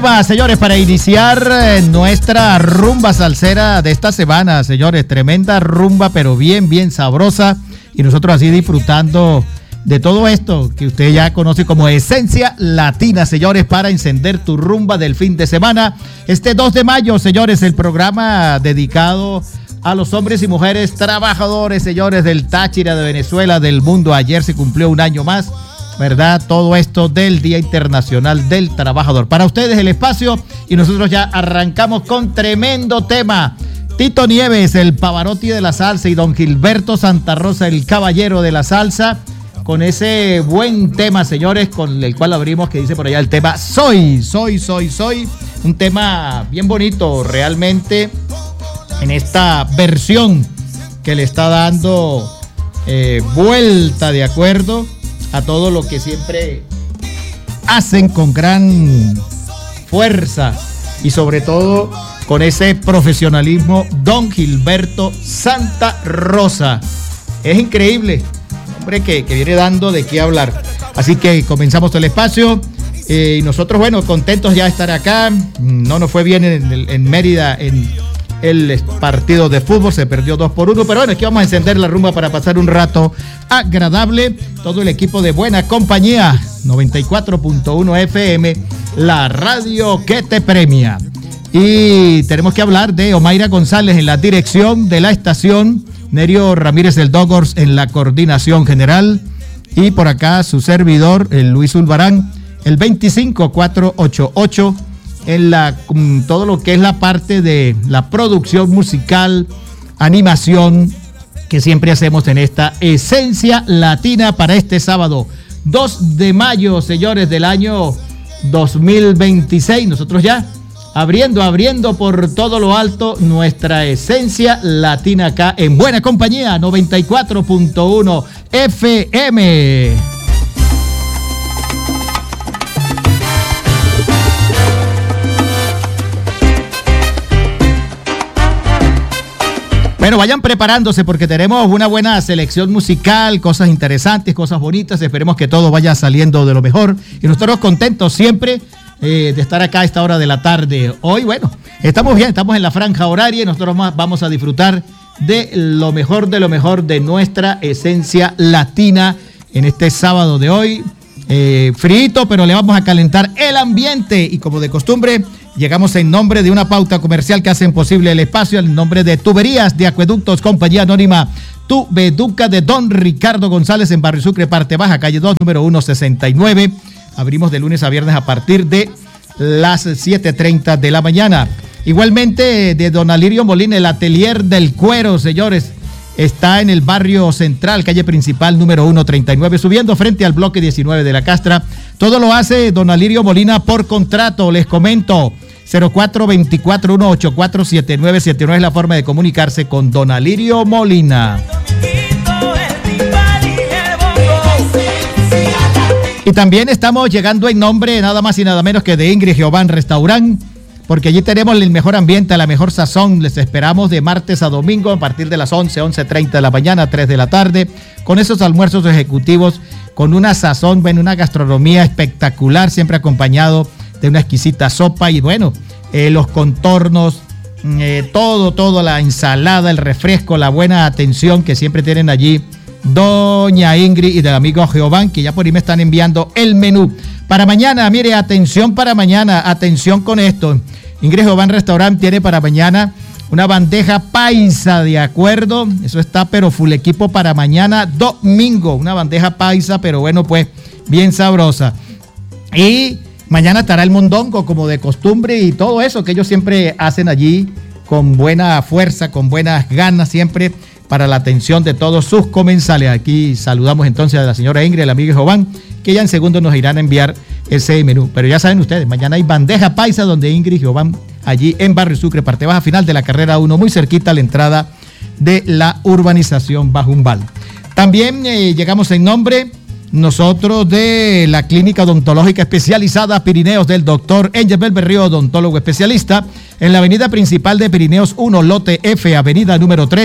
tema, señores, para iniciar nuestra rumba salsera de esta semana, señores. Tremenda rumba, pero bien, bien sabrosa. Y nosotros así disfrutando de todo esto que usted ya conoce como Esencia Latina, señores, para encender tu rumba del fin de semana. Este 2 de mayo, señores, el programa dedicado a los hombres y mujeres trabajadores, señores, del Táchira, de Venezuela, del mundo. Ayer se cumplió un año más, ¿verdad? Todo esto del Día Internacional del Trabajador. Para ustedes el espacio y nosotros ya arrancamos con tremendo tema. Tito Nieves, el Pavarotti de la salsa, y don Gilberto Santa Rosa, el caballero de la salsa, con ese buen tema, señores, con el cual abrimos, que dice por allá el tema Soy. Un tema bien bonito, realmente, en esta versión que le está dando vuelta de acuerdo a todo lo que siempre hacen con gran fuerza y sobre todo con ese profesionalismo don Gilberto Santa Rosa. Es increíble, hombre, que viene dando de qué hablar. Así que comenzamos el espacio y nosotros, bueno, contentos ya de estar acá. No nos fue bien en Mérida en el partido de fútbol, se perdió 2-1, pero bueno, aquí vamos a encender la rumba para pasar un rato agradable. Todo el equipo de Buena Compañía, 94.1 FM, la radio que te premia. Y tenemos que hablar de Omaira González en la dirección de la estación, Nerio Ramírez del Dogors en la coordinación general, y por acá su servidor, el Luis Ulvarán, el 25488, en todo lo que es la parte de la producción musical, animación, que siempre hacemos en esta Esencia Latina para este sábado 2 de mayo, señores, del año 2026. Nosotros ya abriendo por todo lo alto nuestra Esencia Latina acá en Buena Compañía, 94.1 FM. Bueno, vayan preparándose porque tenemos una buena selección musical, cosas interesantes, cosas bonitas. Esperemos que todo vaya saliendo de lo mejor. Y nosotros contentos siempre de estar acá a esta hora de la tarde. Hoy, bueno, estamos bien, estamos en la franja horaria y nosotros vamos a disfrutar de lo mejor de nuestra Esencia Latina en este sábado de hoy. Frito, pero le vamos a calentar el ambiente y como de costumbre llegamos en nombre de una pauta comercial que hacen posible el espacio, en nombre de Tuberías de Acueductos, compañía anónima Tubeduca, de don Ricardo González en Barrio Sucre, parte baja, calle 2, número 169. Abrimos de lunes a viernes a partir de las 7:30 de la mañana. Igualmente de don Alirio Molina, el atelier del cuero, señores. Está en el barrio central, calle principal número 139, subiendo frente al bloque 19 de la Castra. Todo lo hace don Alirio Molina por contrato, les comento. 0424-184-7979 es la forma de comunicarse con don Alirio Molina. Y también estamos llegando en nombre nada más y nada menos que de Ingrid Giován Restaurant, porque allí tenemos el mejor ambiente, la mejor sazón. Les esperamos de martes a domingo a partir de las 11:30 de la mañana, 3 de la tarde, con esos almuerzos ejecutivos, con una sazón, bueno, una gastronomía espectacular, siempre acompañado de una exquisita sopa y bueno, los contornos, todo, la ensalada, el refresco, la buena atención que siempre tienen allí doña Ingrid y del amigo Giován, que ya por ahí me están enviando el menú para mañana. Mire, atención para mañana, atención con esto. Ingrid Giován Restaurant tiene para mañana una bandeja paisa, ¿de acuerdo? Eso está pero full equipo para mañana domingo, una bandeja paisa, pero bueno, pues bien sabrosa. Y mañana estará el mondongo como de costumbre y todo eso que ellos siempre hacen allí con buena fuerza, con buenas ganas siempre, para la atención de todos sus comensales. Aquí saludamos entonces a la señora Ingrid, el amigo Giován, que ya en segundos nos irán a enviar ese menú. Pero ya saben ustedes, mañana hay bandeja paisa donde Ingrid Giován, allí en Barrio Sucre, parte baja final de la carrera 1, muy cerquita a la entrada de la urbanización Bajumbal. También llegamos en nombre nosotros de la clínica odontológica especializada Pirineos del doctor Angel Berrío, odontólogo especialista, en la avenida principal de Pirineos 1, lote F, avenida número 3,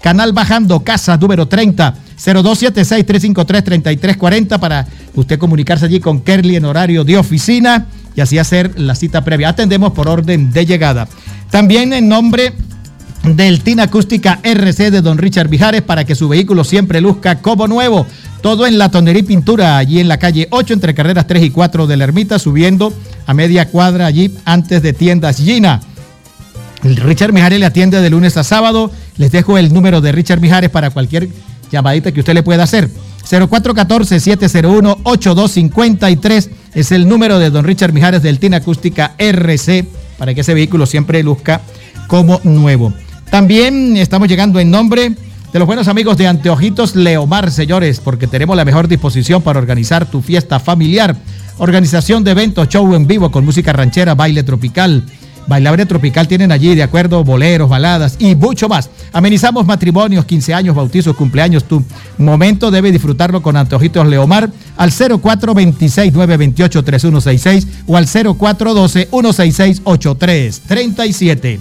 Canal Bajando, casa número 30, 0276-353-3340 para usted comunicarse allí con Kerly en horario de oficina y así hacer la cita previa. Atendemos por orden de llegada. También en nombre del TIN Acústica RC de don Richard Mijares para que su vehículo siempre luzca como nuevo. Todo en Latonería y Pintura, allí en la calle 8, entre carreras 3 y 4 de la Ermita, subiendo a media cuadra allí antes de Tiendas Gina. El Richard Mijares le atiende de lunes a sábado. Les dejo el número de Richard Mijares para cualquier llamadita que usted le pueda hacer. 0414-701-8253 es el número de don Richard Mijares del TIN Acústica RC para que ese vehículo siempre luzca como nuevo. También estamos llegando en nombre de los buenos amigos de Anteojitos Leomar, señores, porque tenemos la mejor disposición para organizar tu fiesta familiar. Organización de eventos, show en vivo con música ranchera, baile tropical. Bailable tropical tienen allí, de acuerdo, boleros, baladas y mucho más. Amenizamos matrimonios, 15 años, bautizos, cumpleaños. Tu momento debe disfrutarlo con Anteojitos Leomar al 0426-928-3166 o al 0412-166-8337.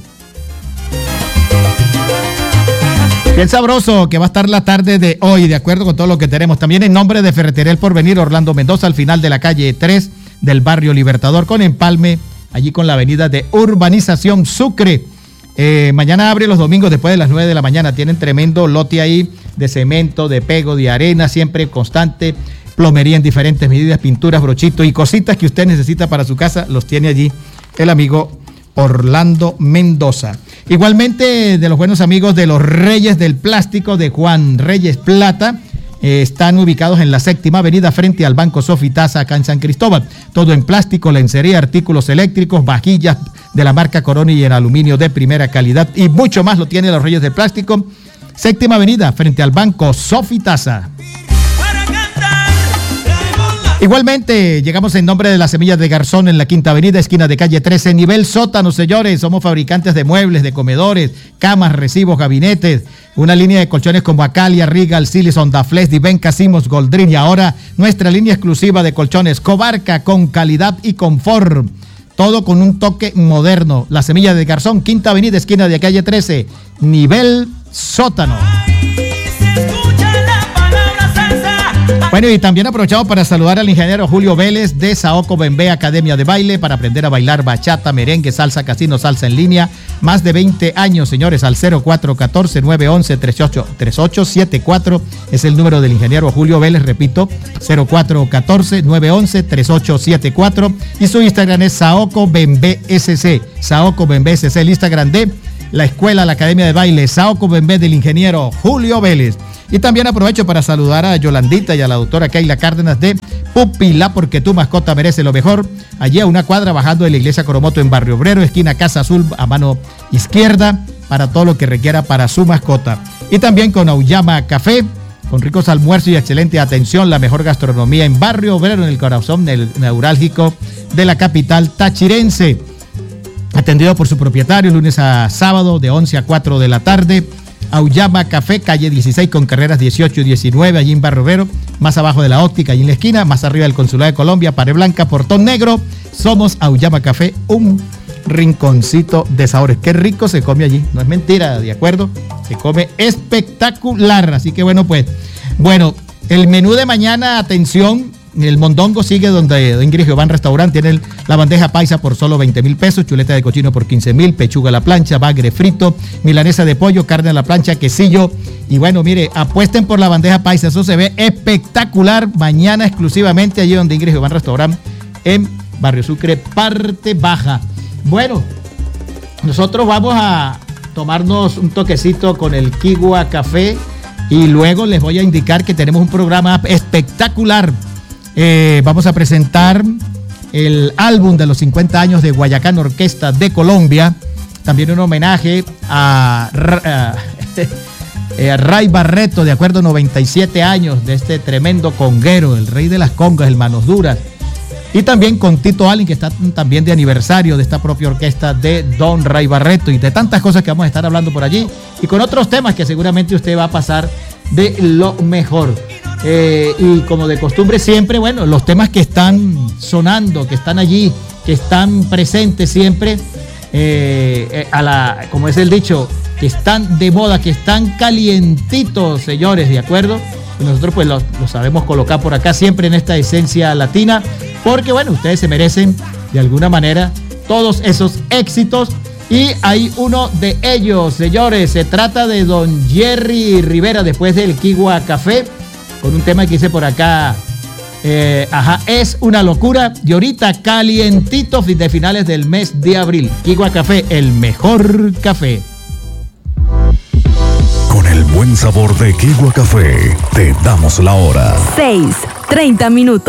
Bien sabroso que va a estar la tarde de hoy, de acuerdo con todo lo que tenemos. También en nombre de Ferretería El Porvenir, Orlando Mendoza, al final de la calle 3 del barrio Libertador, con empalme allí con la avenida de Urbanización Sucre. Mañana abre los domingos después de las 9 de la mañana. Tienen tremendo lote ahí de cemento, de pego, de arena, siempre constante. Plomería en diferentes medidas, pinturas, brochitos y cositas que usted necesita para su casa. Los tiene allí el amigo Orlando Mendoza. Igualmente de los buenos amigos de los Reyes del Plástico de Juan Reyes Plata. Están ubicados en la 7ª avenida frente al Banco Sofitasa acá en San Cristóbal. Todo en plástico, lencería, artículos eléctricos, vajillas de la marca Corona y en aluminio de primera calidad y mucho más lo tiene los Reyes del Plástico. 7ª avenida frente al Banco Sofitasa. Igualmente, llegamos en nombre de las Semillas de Garzón en la 5ª avenida, esquina de calle 13, nivel sótano, señores. Somos fabricantes de muebles, de comedores, camas, recibos, gabinetes. Una línea de colchones como Acalia, Regal, Silis, Ondaflex, Diven, Casimos, Goldrin. Y ahora nuestra línea exclusiva de colchones Cobarca con calidad y confort. Todo con un toque moderno. Las Semillas de Garzón, 5ª avenida, esquina de calle 13, nivel sótano. Bueno, y también aprovechamos para saludar al ingeniero Julio Vélez de Saoco Bembé Academia de Baile para aprender a bailar bachata, merengue, salsa, casino, salsa en línea. Más de 20 años, señores, al 0414-911-3874 es el número del ingeniero Julio Vélez, repito, 0414-911-3874 y su Instagram es Saoco Bembé SC, Saoco Bembé SC, el Instagram de la escuela, la Academia de Baile Saoco Bembé del ingeniero Julio Vélez. Y también aprovecho para saludar a Yolandita y a la doctora Keila Cárdenas de Pupila, porque tu mascota merece lo mejor. Allí a una cuadra bajando de la iglesia Coromoto en Barrio Obrero, esquina Casa Azul a mano izquierda, para todo lo que requiera para su mascota. Y también con Auyama Café, con ricos almuerzos y excelente atención, la mejor gastronomía en Barrio Obrero, en el corazón del neurálgico de la capital tachirense. Atendido por su propietario lunes a sábado de 11 a 4 de la tarde. Auyama Café, calle 16 con carreras 18 y 19, allí en Barrio Obrero, más abajo de la óptica, allí en la esquina, más arriba del Consulado de Colombia, Pared Blanca, Portón Negro. Somos Auyama Café, un rinconcito de sabores. Qué rico se come allí, no es mentira, ¿de acuerdo? Se come espectacular, así que bueno, pues, el menú de mañana, atención. El mondongo sigue donde Ingrid Giován Restaurante tiene la bandeja paisa por solo 20,000 pesos, chuleta de cochino por 15,000, pechuga a la plancha, bagre frito, milanesa de pollo, carne a la plancha, quesillo. Y bueno, mire, apuesten por la bandeja paisa, eso se ve espectacular. Mañana exclusivamente allí donde Ingrid Giován Restaurante en Barrio Sucre, parte baja. Bueno, nosotros vamos a tomarnos un toquecito con el Kigua Café y luego les voy a indicar que tenemos un programa espectacular. Vamos a presentar el álbum de los 50 años de Guayacán Orquesta de Colombia. También un homenaje a Ray Barreto, de acuerdo, 97 años de este tremendo conguero, el rey de las congas, el Manos Duras. Y también con Tito Allen, que está también de aniversario de esta propia orquesta de Don Ray Barreto, y de tantas cosas que vamos a estar hablando por allí, y con otros temas que seguramente usted va a pasar de lo mejor. Y como de costumbre siempre, bueno, los temas que están sonando, que están allí, que están presentes siempre, como es el dicho, que están de moda, que están calientitos, señores, ¿de acuerdo? Y nosotros pues los sabemos colocar por acá siempre en esta esencia latina, porque bueno, ustedes se merecen de alguna manera todos esos éxitos. Y hay uno de ellos, señores, se trata de don Jerry Rivera, después del Kigua Café, con un tema que hice por acá, es una locura, y ahorita calientito de finales del mes de abril. Kigua Café, el mejor café. Con el buen sabor de Kigua Café, te damos la hora. 6:30.